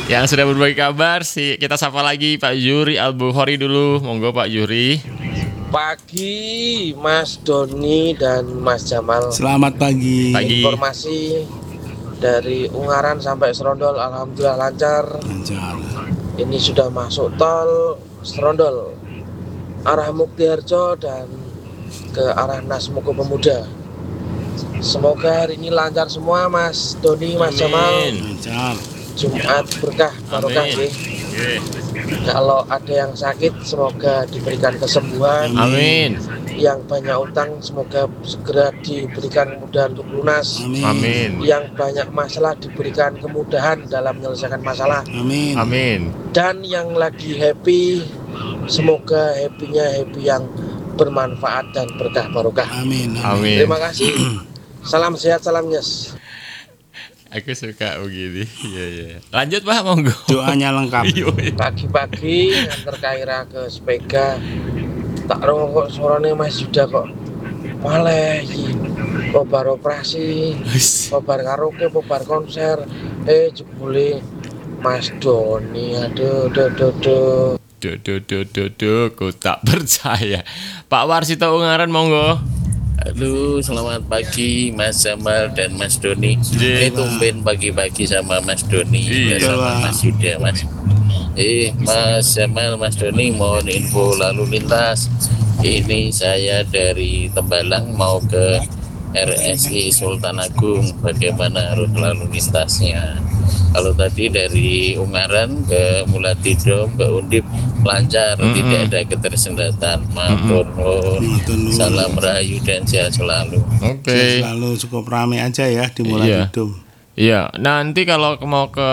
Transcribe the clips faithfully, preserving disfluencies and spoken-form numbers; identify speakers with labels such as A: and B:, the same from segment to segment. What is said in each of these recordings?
A: Yang sudah berbagi kabar sih, kita sapa lagi Pak Yuri Al-Bukhari dulu. Monggo Pak Yuri.
B: Pagi Mas Doni dan Mas Jamal.
C: Selamat pagi.
A: Pagi.
B: Informasi dari Ungaran sampai Serondol alhamdulillah lancar.
C: Lancar.
B: Ini sudah masuk tol Serondol arah Muktiharjo dan ke arah Nasmoko Pemuda. Semoga hari ini lancar semua Mas Doni, Mas Jamal.
C: Lancar.
B: Jumat berkah barokah nggih. Kalau ada yang sakit semoga diberikan kesembuhan.
A: Amin.
B: Yang banyak utang semoga segera diberikan kemudahan untuk lunas.
C: Amin.
A: Amin.
B: Yang banyak masalah diberikan kemudahan dalam menyelesaikan masalah.
C: Amin.
A: Amin.
B: Dan yang lagi happy semoga happy-nya happy yang bermanfaat dan berkah barokah.
C: Amin.
A: Amin.
B: Terima kasih. Salam sehat, salam yes.
A: Aku suka begini. Iya, iya. Lanjut Pak, monggo.
C: Doanya lengkap.
B: Pagi-pagi nganter Kaira ke Spega. Tak rongok suarane Mas Yuda kok malah iki. Kobar operasi, kobar karaoke, kobar konser. Eh jebule Mas Doni, aduh, aduh, aduh, aduh.
A: Duh, duh, duh, duh, duh, aku tak percaya. Pak Warsito Ungaran, monggo.
D: Halo, selamat pagi Mas Jamal dan Mas Doni.
A: Iya.
D: Ini tumben pagi-pagi sama Mas Doni
A: Iya.
D: dan sama Mas Yuda, Mas. Eh, Mas Jamal, Mas Doni, mohon info lalu lintas. Ini saya dari Tembalang mau ke R S I Sultan Agung. Bagaimana arus lalu lintasnya? Kalau tadi dari Ungaran ke Mulatido, Mbak Undip lancar,
A: Mm-mm.
D: tidak ada ketersendatan. Matur nuwun.
C: Matur nuwun.
D: Salam rahayu dan sehat selalu.
A: Oke.
C: Selalu cukup ramai aja ya di Mulai
A: Iya.
C: Hidup.
A: Iya, nanti kalau mau ke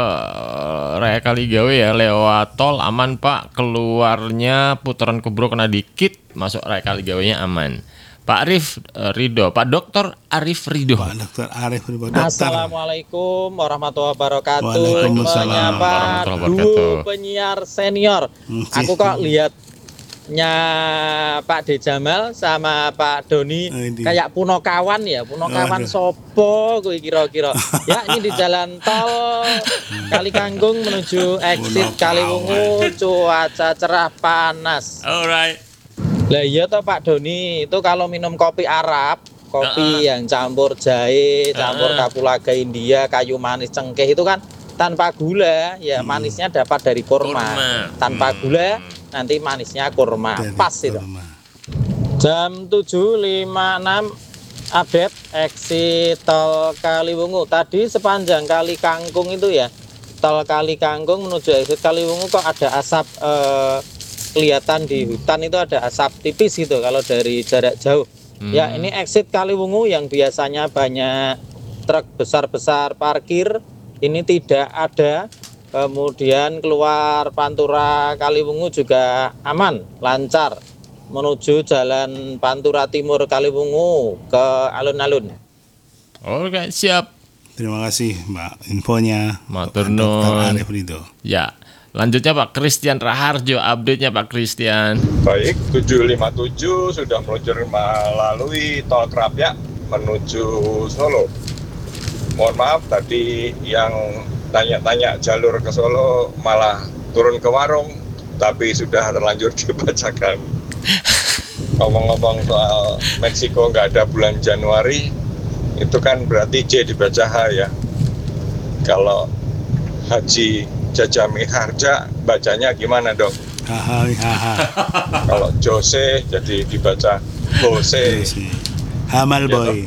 A: Raya Kaligawe ya lewat tol aman Pak. Keluarnya putaran Kubro kena dikit, masuk Raya Kaligawenya aman. Pak Arif eh, Ridho, Pak Doktor Arif Ridho.
C: Pak Dokter Arif Ridho, dokter.
E: Assalamualaikum warahmatullahi wabarakatuh.
C: Waalaikumsalam
E: Menyapa
A: warahmatullahi wabarakatuh.
E: duo penyiar senior.
C: Hmm,
E: Aku kok lihatnya Pak De Jamal sama Pak Doni
C: Oh, ini.
E: kayak punokawan ya, punokawan
C: Waduh.
E: sopo kuwi kira-kira. Ya ini di jalan tol Kali Kangkung menuju exit
C: Punokawan.
E: Kaliwungu, cuaca cerah panas.
A: Alright.
E: Lah iya toh Pak Doni, itu kalau minum kopi Arab, kopi yang campur jahe, campur
A: Uh-uh.
E: kapulaga India, kayu manis cengkeh itu kan tanpa gula, ya manisnya dapat dari kurma.
A: Kurma.
E: Tanpa
A: Hmm.
E: gula, nanti manisnya kurma.
C: Dari
E: Pas itu.
C: kurma.
E: Jam tujuh lima puluh enam update exit tol Kaliwungu. Tadi sepanjang Kali Kangkung itu ya, tol Kali Kangkung menuju exit Kaliwungu kok ada asap eh, kelihatan di hutan itu ada asap tipis gitu kalau dari jarak jauh.
A: Hmm.
E: Ya ini exit Kaliwungu yang biasanya banyak truk besar-besar parkir, ini tidak ada. Kemudian keluar Pantura Kaliwungu juga aman, lancar menuju jalan Pantura Timur Kaliwungu ke alun-alun.
A: Oke, siap.
C: Terima kasih Mbak infonya.
A: Matur
C: Pak Dokter
A: nuwun.
C: Arif Ridho.
A: Ya. Lanjutnya Pak Christian Raharjo, update-nya Pak Christian.
F: Baik, tujuh lima tujuh sudah meluncur melalui tol Krapyak menuju Solo. Mohon maaf tadi yang tanya-tanya jalur ke Solo malah turun ke warung, tapi sudah terlanjur dibacakan. Ngomong-ngomong soal Meksiko nggak ada bulan Januari, itu kan berarti J dibaca H ya. Kalau Haji Jajami Harja bacanya gimana dong?
C: Haha, haha.
F: Kalau Jose jadi dibaca Jose.
C: Hamal
F: Ya,
C: boy.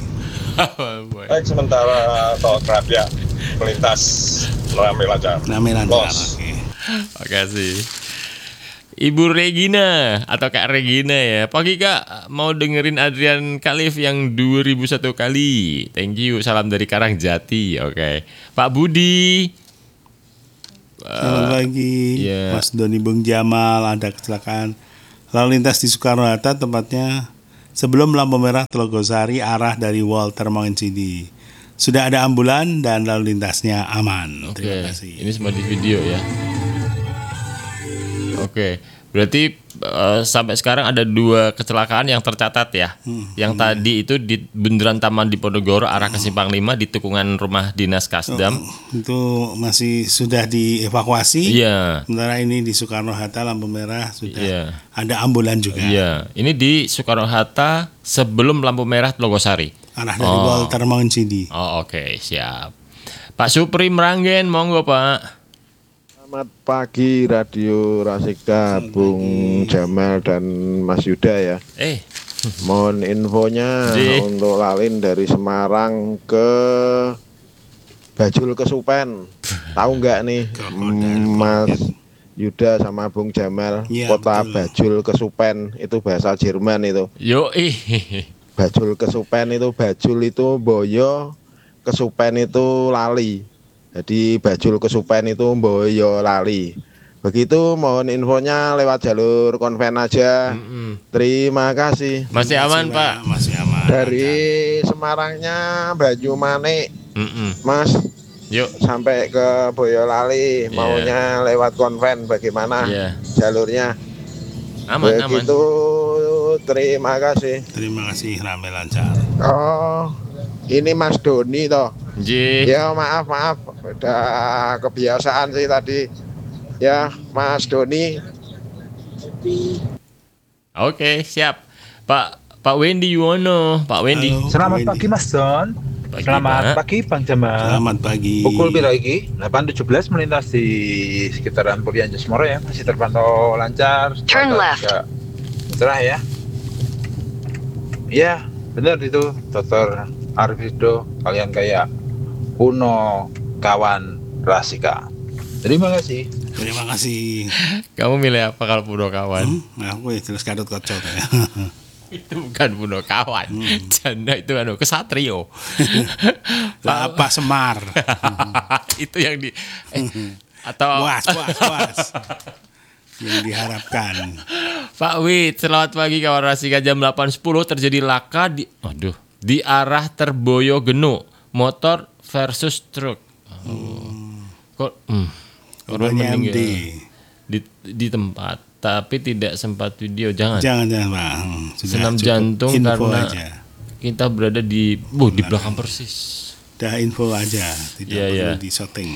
F: Baik, sementara tol Krapyak melintas ramai lancar.
C: Namanya lancar.
F: Los.
C: Oke.
A: Makasih. Ibu Regina atau Kak Regina ya. Pagi Kak, mau dengerin Adrian Khalif yang dua ribu satu kali. Thank you, salam dari Karangjati. Oke. Pak Budi.
C: Selamat pagi,
A: iya.
C: Mas Doni Bung Jamal. Ada kecelakaan lalu lintas di Soekarno-Hatta, tempatnya sebelum lampu merah Telogosari arah dari Walter Manginsidi. Sudah ada ambulan dan lalu lintasnya aman.
A: Oke.
C: Terima kasih.
A: Ini semua di video ya. Oke. Berarti uh, sampai sekarang ada dua kecelakaan yang tercatat ya. Hmm. Yang hmm. tadi itu di Bundaran Taman Diponegoro arah ke Simpang lima di tikungan rumah dinas Kasdam.
C: Oh, itu masih sudah dievakuasi.
A: Iya.
C: Sementara ini di Soekarno-Hatta lampu merah sudah
A: Iya.
C: ada ambulan juga.
A: Iya. Ini di Soekarno-Hatta sebelum lampu merah Tlogosari.
C: Arah dari
A: Oh.
C: Walter Mangunjidi.
A: Oh oke okay, siap. Pak Supri Meranggen, monggo Pak.
G: Selamat pagi Radio Rasika, Bung Jamal dan Mas Yuda ya.
A: Eh,
G: Mohon infonya
A: Ji.
G: untuk lalin dari Semarang ke Bajul Kesupen. Tahu nggak nih Mas Yuda sama Bung Jamal,
C: Ya,
G: kota
C: betul.
G: Bajul Kesupen itu bahasa Jerman itu.
A: yo ih.
G: Bajul Kesupen itu Bajul itu Boyo, Kesupen itu Lali. Jadi Bajul Kesupen itu Boyo Lali. Begitu, mohon infonya lewat jalur konven aja.
A: Mm-mm.
G: Terima kasih.
A: Masih aman Pak.
C: Masih aman.
G: Dari Semarangnya Banyumanik,
A: Mm-mm.
G: Mas,
A: Yuk.
G: sampai ke Boyolali. Maunya lewat konven, bagaimana
A: Iya.
G: jalurnya?
A: Aman aman.
G: Begitu, terima kasih.
C: Terima kasih, rame lancar.
G: Oh, ini Mas Doni toh.
A: Ji.
G: Ya maaf maaf, udah kebiasaan sih tadi. Ya Mas Doni.
A: Oke, siap. Pak Pak Wendy Yuwono, Pak Wendy.
C: Halo,
H: Selamat
C: Wendy.
H: pagi Mas Don.
A: Pagi,
H: Selamat
A: Pak.
H: pagi Bang Jamal.
C: Selamat pagi.
H: Pukul pira iki? delapan tujuh belas melintas di sekitaran Purian Jasmoro ya. Masih terpantau lancar.
I: Turn left.
H: Agak cerah ya. Iya, benar itu Dokter Arvido. Kalian kayak Uno kawan Rasika. Terima kasih.
C: Terima kasih.
A: Kamu milih apa kalau Puno Kawan?
C: Hmm, nah, aku ya jelas kadut kocok ya.
A: Itu bukan Puno Kawan.
C: Hmm.
A: Janda itu anu kesatrio.
C: Lah, apa Semar?
A: Itu yang di eh, atau
C: Puas, puas, puas. Yang diharapkan.
A: Pak Wid, selamat pagi kawan Rasika. Jam delapan sepuluh terjadi laka di aduh, di arah Terboyo Genu, motor versus truk. Oh. Kok hmm. Korban
C: Korbannya M D.
A: meninggal di di tempat tapi tidak sempat video. Jangan.
C: Jangan, jangan Bang. Sudah
A: Senam
C: cukup
A: jantung
C: info
A: karena
C: aja.
A: kita berada di uh, di belakang persis.
C: Udah info aja, tidak
A: Iya,
C: perlu
A: iya.
C: di shooting.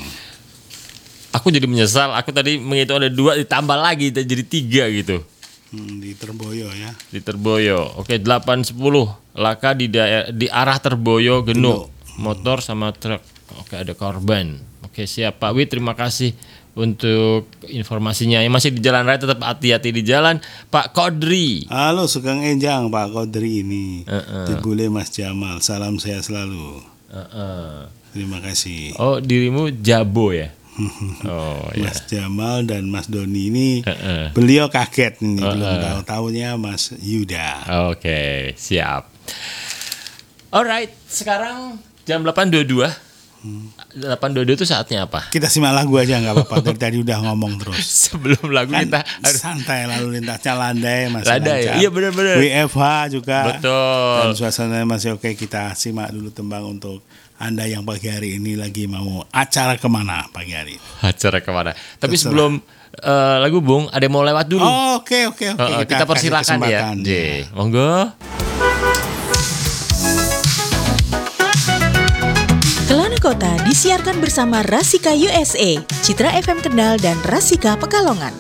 A: Aku jadi menyesal. Aku tadi menghitung ada dua ditambah lagi jadi tiga gitu.
C: Hmm, di Terboyo ya.
A: Di Terboyo. Oke, delapan sepuluh laka di daer- di arah Terboyo Genu. Motor sama truk. Oke, ada korban. Oke, siap Pak Wi, terima kasih untuk informasinya. Yang masih di jalan raya tetap hati-hati di jalan. Pak Kodri.
C: Halo Sugeng Enjang, Pak Kodri ini.
A: Uh-uh.
C: Dibule Mas Jamal, salam sehat selalu.
A: Uh-uh.
C: Terima kasih.
A: Oh, dirimu Jabo ya? Oh ya.
C: Mas Jamal dan Mas Doni ini
A: Uh-uh.
C: beliau kaget ini
A: Uh-uh.
C: belum tahu tahunya Mas Yuda.
A: Oke, siap. Alright, sekarang jam delapan dua puluh dua. delapan dua puluh dua itu saatnya apa?
C: Kita simak lagu aja nggak apa-apa. Dari tadi udah ngomong terus.
A: Sebelum lagu
C: Kan
A: kita harus
C: santai lalu lintasnya landai masih
A: Landai,
C: lancar.
A: iya benar-benar.
C: W F H juga.
A: Betul.
C: Dan suasananya masih oke. Kita simak dulu tembang untuk Anda yang pagi hari ini lagi mau acara kemana pagi hari?
A: Acara kemana? Tapi
C: Terserah.
A: sebelum eh, lagu Bung, ada yang mau lewat dulu.
C: Oh, Oke oke oke.
A: Eh, eh, kita
C: kasih
A: persilakan ya.
C: kesempatan.
A: J, monggo.
I: Kelana Kota disiarkan bersama Rasika U S A, Citra F M Kendal dan Rasika Pekalongan.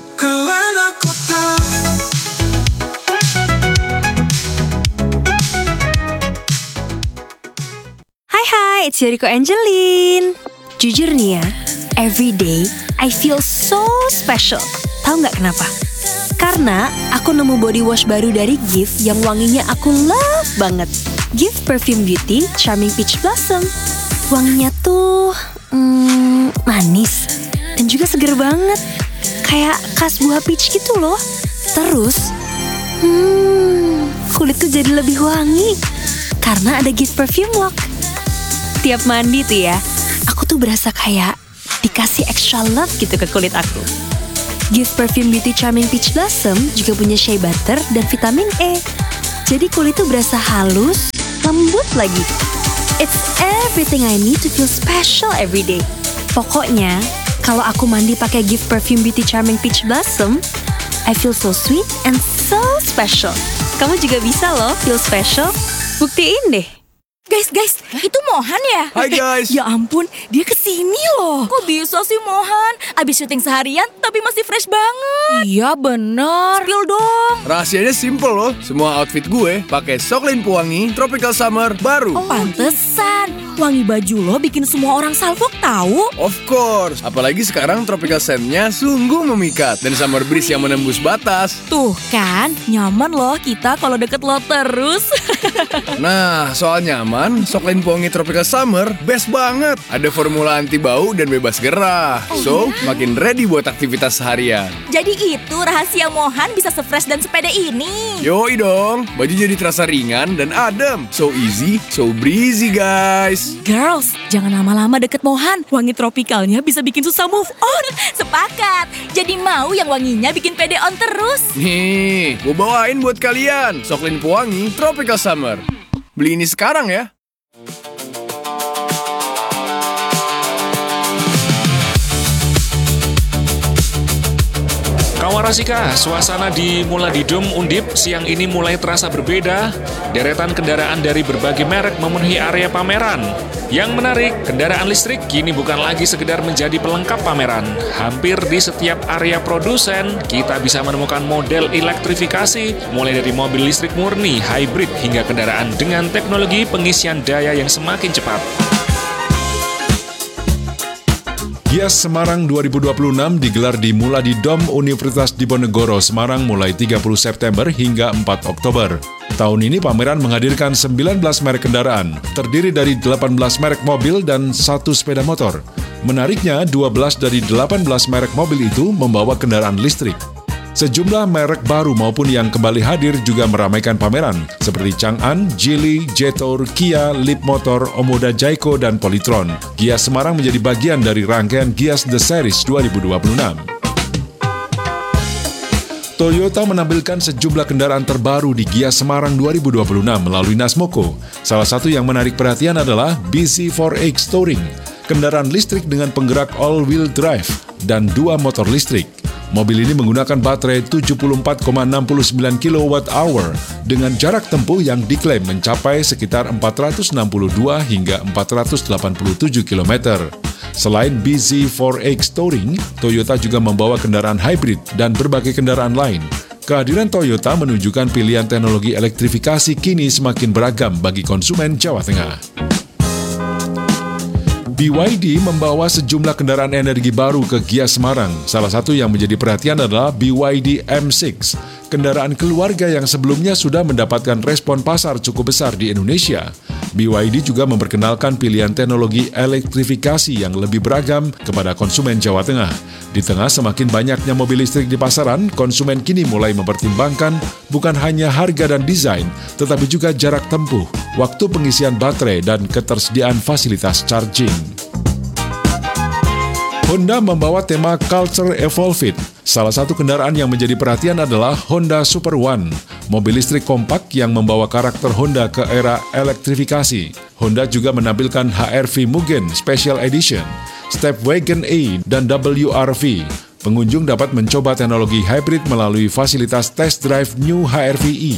J: Hai hai, it's Yoriko Angelin. Jujur nih ya, every day I feel so special. Tahu nggak kenapa? Karena aku nemu body wash baru dari Gift yang wanginya aku love banget. Gift Perfume Beauty Charming Peach Blossom. Wanginya tuh hmm, manis dan juga seger banget. Kayak khas buah peach gitu loh. Terus, hmm, kulitku jadi lebih wangi karena ada Gift Perfume Walk. Tiap mandi tuh ya, aku tuh berasa kayak dikasih extra love gitu ke kulit aku. Gift Perfume Beauty Charming Peach Blossom juga punya shea butter dan vitamin E. Jadi kulit tuh berasa halus, lembut lagi. It's everything I need to feel special every day. Pokoknya, kalau aku mandi pakai Gift Perfume Beauty Charming Peach Blossom, I feel so sweet and so special. Kamu juga bisa loh feel special. Buktiin deh.
K: Guys, guys, itu Mohan ya?
L: Hai guys.
K: Ya ampun, dia kesini loh. Kok bisa sih Mohan? Abis syuting seharian tapi masih fresh banget. Iya bener. Spill dong.
L: Rahasianya simple loh. Semua outfit gue pakai Soklin Pewangi Tropical Summer baru.
K: Oh, pantesan. Wangi baju lo bikin semua orang salfok tahu.
L: Of course. Apalagi sekarang Tropical Scent-nya sungguh memikat. Dan summer breeze yang menembus batas.
K: Tuh kan, nyaman loh kita kalau deket lo terus.
L: Nah, soal nyaman, Soklin Pewangi Tropical Summer best banget. Ada formula anti bau dan bebas gerah. So, makin ready buat aktivitas seharian.
K: Jadi itu rahasia Mohan bisa se-fresh dan sepede ini.
L: Yoi dong, baju jadi terasa ringan dan adem. So easy, so breezy guys.
K: Girls, jangan lama-lama deket Mohan. Wangi tropikalnya bisa bikin susah move on. Sepakat. Jadi mau yang wanginya bikin pede on terus.
L: Nih, gue bawain buat kalian Soklin Pewangi Tropical Summer. Beli ini sekarang ya.
M: Kawan Rasika, suasana di Muladidom Undip siang ini mulai terasa berbeda. Deretan kendaraan dari berbagai merek memenuhi area pameran. Yang menarik, kendaraan listrik kini bukan lagi sekedar menjadi pelengkap pameran. Hampir di setiap area produsen, kita bisa menemukan model elektrifikasi, mulai dari mobil listrik murni, hybrid, hingga kendaraan dengan teknologi pengisian daya yang semakin cepat.
N: Gias Semarang dua ribu dua puluh enam digelar di Muladidom Universitas Diponegoro, Semarang mulai tiga puluh September hingga empat Oktober. Tahun ini pameran menghadirkan sembilan belas merek kendaraan, terdiri dari delapan belas merek mobil dan satu sepeda motor. Menariknya, dua belas dari delapan belas merek mobil itu membawa kendaraan listrik. Sejumlah merek baru maupun yang kembali hadir juga meramaikan pameran, seperti Chang'an, Geely, Jetour, Kia, Leap Motor, Omoda Jayco, dan Polytron. Gias Semarang menjadi bagian dari rangkaian Gias The Series dua ribu dua puluh enam. Toyota menampilkan sejumlah kendaraan terbaru di Gias Semarang dua ribu dua puluh enam melalui Nasmoko. Salah satu yang menarik perhatian adalah B Z four X Touring, kendaraan listrik dengan penggerak all-wheel drive dan dua motor listrik. Mobil ini menggunakan baterai tujuh puluh empat koma enam sembilan kilowatt hour dengan jarak tempuh yang diklaim mencapai sekitar empat ratus enam puluh dua hingga empat ratus delapan puluh tujuh kilometer. Selain B Z four X Touring, Toyota juga membawa kendaraan hybrid dan berbagai kendaraan lain. Kehadiran Toyota menunjukkan pilihan teknologi elektrifikasi kini semakin beragam bagi konsumen Jawa Tengah. B Y D membawa sejumlah kendaraan energi baru ke Gias Semarang. Salah satu yang menjadi perhatian adalah B Y D M enam, kendaraan keluarga yang sebelumnya sudah mendapatkan respon pasar cukup besar di Indonesia. B Y D juga memperkenalkan pilihan teknologi elektrifikasi yang lebih beragam kepada konsumen Jawa Tengah. Di tengah semakin banyaknya mobil listrik di pasaran, konsumen kini mulai mempertimbangkan bukan hanya harga dan desain, tetapi juga jarak tempuh, waktu pengisian baterai, dan ketersediaan fasilitas charging. Honda membawa tema Culture Evolved. Salah satu kendaraan yang menjadi perhatian adalah Honda Super One, mobil listrik kompak yang membawa karakter Honda ke era elektrifikasi. Honda juga menampilkan H R V Mugen Special Edition, Stepwagon A, dan W R V. Pengunjung dapat mencoba teknologi hybrid melalui fasilitas test drive New H R V E.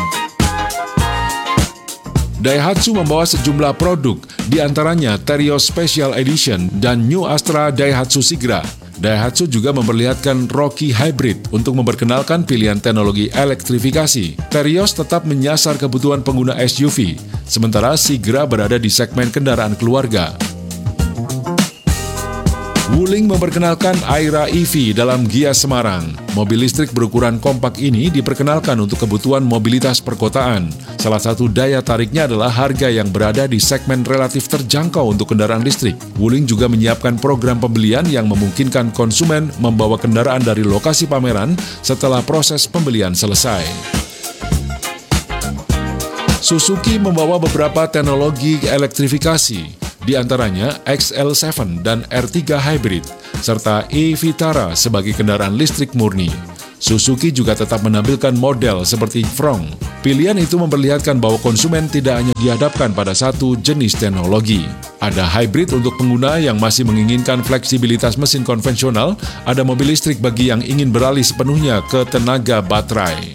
N: Daihatsu membawa sejumlah produk, di antaranya Terios Special Edition dan New Astra Daihatsu Sigra. Daihatsu juga memperlihatkan Rocky Hybrid untuk memperkenalkan pilihan teknologi elektrifikasi. Terios tetap menyasar kebutuhan pengguna S U V, sementara Sigra berada di segmen kendaraan keluarga. Wuling memperkenalkan Aira E V dalam Gias Semarang. Mobil listrik berukuran kompak ini diperkenalkan untuk kebutuhan mobilitas perkotaan. Salah satu daya tariknya adalah harga yang berada di segmen relatif terjangkau untuk kendaraan listrik. Wuling juga menyiapkan program pembelian yang memungkinkan konsumen membawa kendaraan dari lokasi pameran setelah proses pembelian selesai. Suzuki membawa beberapa teknologi elektrifikasi, di antaranya X L tujuh dan R tiga Hybrid, serta e-Vitara sebagai kendaraan listrik murni. Suzuki juga tetap menampilkan model seperti Fronx. Pilihan itu memperlihatkan bahwa konsumen tidak hanya dihadapkan pada satu jenis teknologi. Ada hybrid untuk pengguna yang masih menginginkan fleksibilitas mesin konvensional, ada mobil listrik bagi yang ingin beralih sepenuhnya ke tenaga baterai.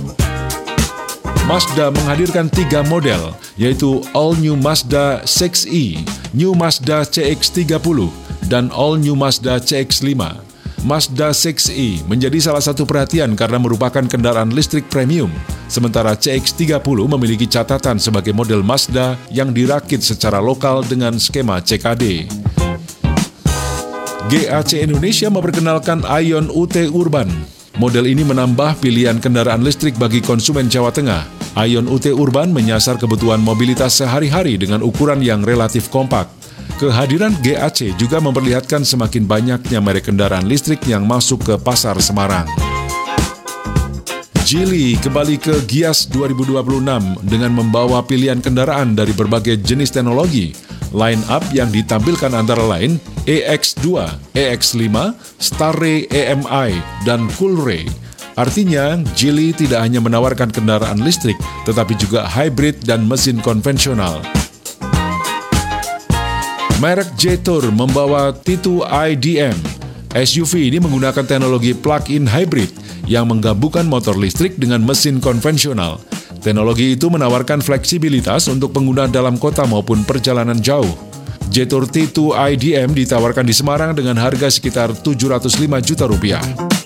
N: Mazda menghadirkan tiga model, yaitu All New Mazda enam e, New Mazda C X tiga puluh, dan All New Mazda C X lima. Mazda enam e menjadi salah satu perhatian karena merupakan kendaraan listrik premium, sementara C X tiga puluh memiliki catatan sebagai model Mazda yang dirakit secara lokal dengan skema C K D. G A C Indonesia memperkenalkan Aion U T Urban. Model ini menambah pilihan kendaraan listrik bagi konsumen Jawa Tengah. Aion U T Urban menyasar kebutuhan mobilitas sehari-hari dengan ukuran yang relatif kompak. Kehadiran G A C juga memperlihatkan semakin banyaknya merek kendaraan listrik yang masuk ke pasar Semarang. Geely kembali ke Gias dua ribu dua puluh enam dengan membawa pilihan kendaraan dari berbagai jenis teknologi. Line up yang ditampilkan antara lain E X dua, E X lima, Starray A M I, dan Coolray. Artinya, Geely tidak hanya menawarkan kendaraan listrik, tetapi juga hybrid dan mesin konvensional. Merek Jetour membawa T dua I D M. S U V ini menggunakan teknologi plug-in hybrid yang menggabungkan motor listrik dengan mesin konvensional. Teknologi itu menawarkan fleksibilitas untuk pengguna dalam kota maupun perjalanan jauh. Jetour T dua I D M ditawarkan di Semarang dengan harga sekitar tujuh ratus lima juta rupiah.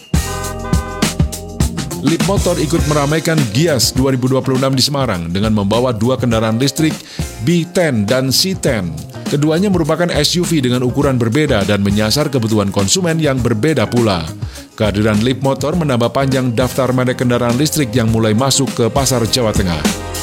N: Leapmotor ikut meramaikan Gias dua ribu dua puluh enam di Semarang dengan membawa dua kendaraan listrik B sepuluh dan C sepuluh. Keduanya merupakan S U V dengan ukuran berbeda dan menyasar kebutuhan konsumen yang berbeda pula. Kehadiran Leapmotor menambah panjang daftar merek kendaraan listrik yang mulai masuk ke pasar Jawa Tengah.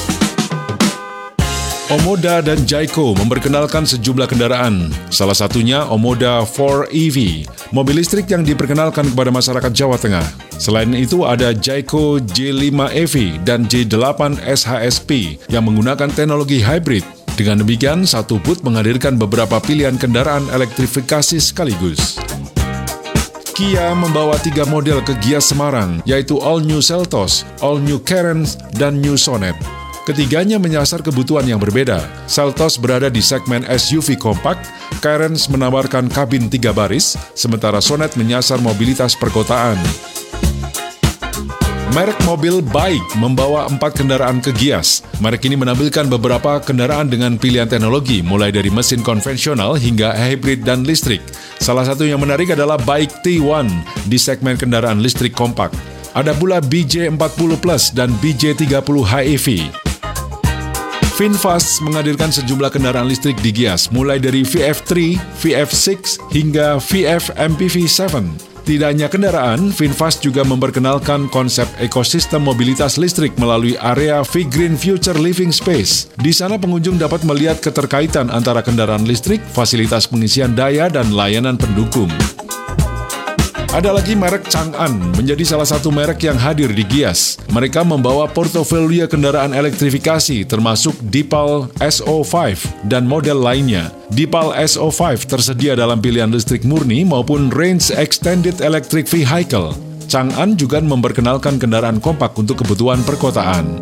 N: Omoda dan Jayco memperkenalkan sejumlah kendaraan, salah satunya Omoda empat E V, mobil listrik yang diperkenalkan kepada masyarakat Jawa Tengah. Selain itu ada Jayco J lima E V dan J delapan S H S P yang menggunakan teknologi hybrid. Dengan demikian, satu booth menghadirkan beberapa pilihan kendaraan elektrifikasi sekaligus. Kia membawa tiga model ke Gias Semarang, yaitu All New Seltos, All New Carens, dan New Sonet. Ketiganya menyasar kebutuhan yang berbeda. Seltos berada di segmen S U V kompak, Carens menawarkan kabin tiga baris, sementara Sonet menyasar mobilitas perkotaan. Merek mobil Bike membawa empat kendaraan ke Gias. Merek ini menampilkan beberapa kendaraan dengan pilihan teknologi, mulai dari mesin konvensional hingga hybrid dan listrik. Salah satu yang menarik adalah Bike T satu di segmen kendaraan listrik kompak. Ada pula B J empat puluh Plus dan B J tiga puluh H E V. VinFast menghadirkan sejumlah kendaraan listrik di Gias, mulai dari V F tiga, V F enam, hingga V F M P V tujuh. Tidak hanya kendaraan, VinFast juga memperkenalkan konsep ekosistem mobilitas listrik melalui area V-Green Future Living Space. Di sana pengunjung dapat melihat keterkaitan antara kendaraan listrik, fasilitas pengisian daya, dan layanan pendukung. Ada lagi merek Chang'an, menjadi salah satu merek yang hadir di Gias. Mereka membawa portofolio kendaraan elektrifikasi termasuk Deepal S O lima dan model lainnya. Deepal S O lima tersedia dalam pilihan listrik murni maupun Range Extended Electric Vehicle. Chang'an juga memperkenalkan kendaraan kompak untuk kebutuhan perkotaan.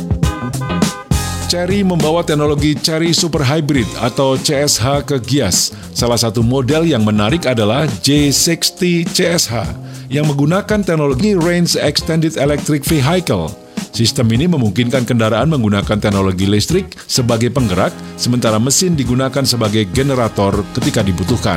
N: Chery membawa teknologi Chery Super Hybrid atau C S H ke Gias. Salah satu model yang menarik adalah J enam puluh C S H yang menggunakan teknologi Range Extended Electric Vehicle. Sistem ini memungkinkan kendaraan menggunakan teknologi listrik sebagai penggerak, sementara mesin digunakan sebagai generator ketika dibutuhkan.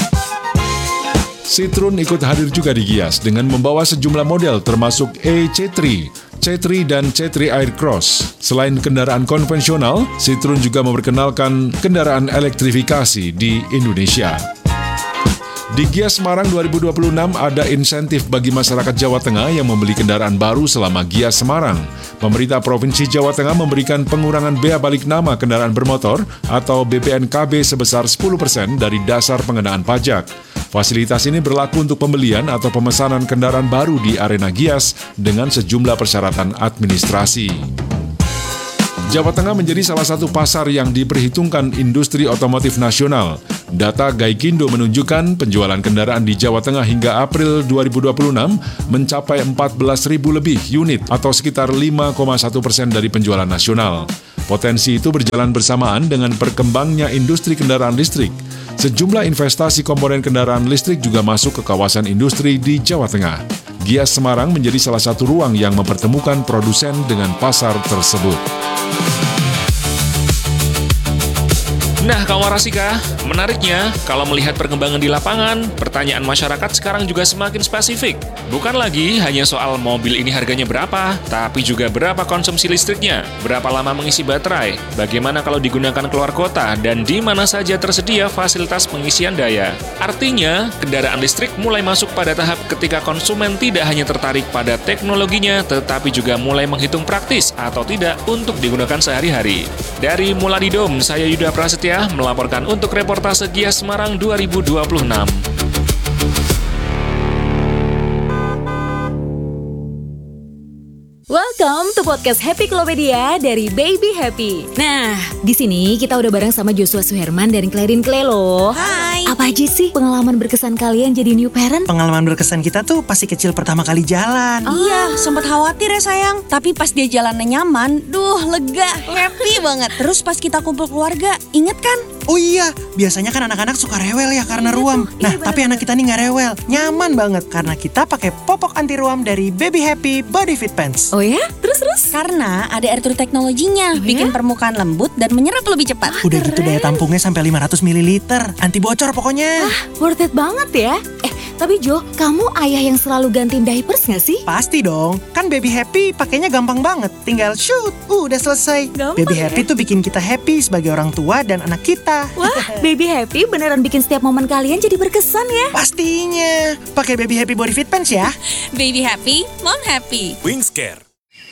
N: Citroen ikut hadir juga di Gias dengan membawa sejumlah model termasuk E C tiga, C tiga dan C tiga Aircross. Selain kendaraan konvensional, Citroen juga memperkenalkan kendaraan elektrifikasi di Indonesia. Di Gias Semarang dua ribu dua puluh enam ada insentif bagi masyarakat Jawa Tengah yang membeli kendaraan baru selama Gias Semarang. Pemerintah Provinsi Jawa Tengah memberikan pengurangan bea balik nama kendaraan bermotor atau B P N K B sebesar sepuluh persen dari dasar pengenaan pajak. Fasilitas ini berlaku untuk pembelian atau pemesanan kendaraan baru di arena Gias dengan sejumlah persyaratan administrasi. Jawa Tengah menjadi salah satu pasar yang diperhitungkan industri otomotif nasional. Data Gaikindo menunjukkan penjualan kendaraan di Jawa Tengah hingga April dua ribu dua puluh enam mencapai empat belas ribu lebih unit atau sekitar lima koma satu persen dari penjualan nasional. Potensi itu berjalan bersamaan dengan berkembangnya industri kendaraan listrik. Sejumlah investasi komponen kendaraan listrik juga masuk ke kawasan industri di Jawa Tengah. Gias Semarang menjadi salah satu ruang yang mempertemukan produsen dengan pasar tersebut.
M: Nah, kawan Rasika, menariknya, kalau melihat perkembangan di lapangan, pertanyaan masyarakat sekarang juga semakin spesifik. Bukan lagi hanya soal mobil ini harganya berapa, tapi juga berapa konsumsi listriknya, berapa lama mengisi baterai, bagaimana kalau digunakan keluar kota, dan di mana saja tersedia fasilitas pengisian daya. Artinya, kendaraan listrik mulai masuk pada tahap ketika konsumen tidak hanya tertarik pada teknologinya, tetapi juga mulai menghitung praktis atau tidak untuk digunakan sehari-hari. Dari Muladidom, saya Yuda Prasetya melaporkan untuk reportase Gias Semarang dua ribu dua puluh enam.
K: Welcome to podcast Happy Klopedia dari Baby Happy. Nah, di sini kita udah bareng sama Joshua Suherman dan Clarin Clay loh.
O: Hai.
K: Apa aja sih pengalaman berkesan kalian jadi new parent?
O: Pengalaman berkesan kita tuh pasti kecil pertama kali jalan.
K: Oh.
P: Iya, sempat khawatir ya sayang. Tapi pas dia jalannya nyaman, duh lega, happy banget. Terus pas kita kumpul keluarga, inget kan?
O: Oh iya, biasanya kan anak-anak suka rewel ya karena ruam. Nah,
K: Iya,
O: tapi anak kita nih nggak rewel, nyaman banget karena kita pakai popok anti ruam dari Baby Happy Body Fit Pants.
K: Oh ya? Terus-terus?
P: Karena ada air teknologinya,
K: Oh,
P: bikin
K: ya?
P: permukaan lembut dan menyerap lebih cepat.
O: Udah gitu daya tampungnya sampai lima ratus mililiter, anti bocor pokoknya.
K: Wah, worth it banget ya. Eh, tapi Jo, kamu ayah yang selalu gantiin diapers nggak sih?
O: Pasti dong, kan Baby Happy pakainya gampang banget, tinggal shoot, uh, udah selesai.
K: Gampang
O: Baby
K: ya?
O: Happy tuh bikin kita happy sebagai orang tua dan anak kita.
K: Wah, Baby Happy beneran bikin setiap momen kalian jadi berkesan ya.
O: Pastinya, pakai Baby Happy Body Fit Pants ya.
P: Baby happy, mom happy.
Q: Wingscare.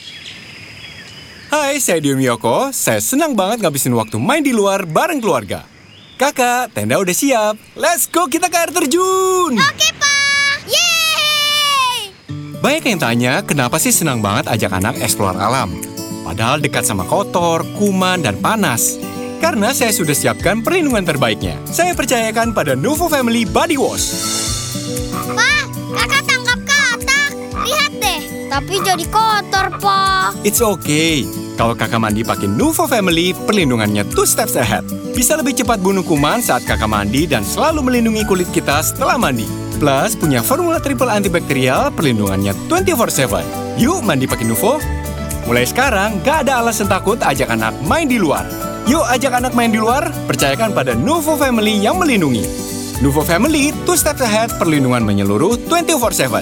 Q: Hai, saya Dio Miyoko. Saya senang banget ngabisin waktu main di luar bareng keluarga. Kakak, tenda udah siap. Let's go, kita ke air terjun.
P: Oke, Pak. Yeay!
Q: Banyak yang tanya, kenapa sih senang banget ajak anak eksplor alam? Padahal dekat sama kotor, kuman, dan panas. Karena saya sudah siapkan perlindungan terbaiknya. Saya percayakan pada Nuvo Family Body Wash.
P: Pak, kakak tangkap katak. Lihat deh, tapi jadi kotor, Pak.
Q: It's okay. Kalau kakak mandi pakai Nuvo Family, perlindungannya two steps ahead. Bisa lebih cepat bunuh kuman saat kakak mandi dan selalu melindungi kulit kita setelah mandi. Plus, punya formula triple antibakterial, perlindungannya dua puluh empat tujuh. Yuk mandi pakai Nuvo. Mulai sekarang, gak ada alasan takut ajak anak main di luar. Yuk ajak anak main di luar, percayakan pada Nuvo Family yang melindungi. Nuvo Family, two steps ahead, perlindungan menyeluruh dua puluh empat tujuh.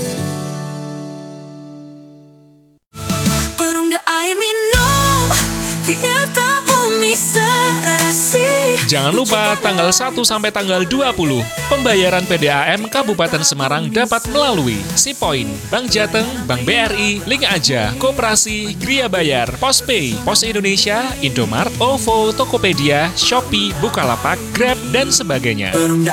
M: Jangan lupa tanggal satu sampai tanggal dua puluh, pembayaran P D A M Kabupaten Semarang dapat melalui SeaPoint, Bank Jateng, Bank B R I, Link Aja, Koperasi, Gria Bayar, Postpay, Pos Indonesia, Indomart, OVO, Tokopedia, Shopee, Bukalapak, Grab, dan sebagainya.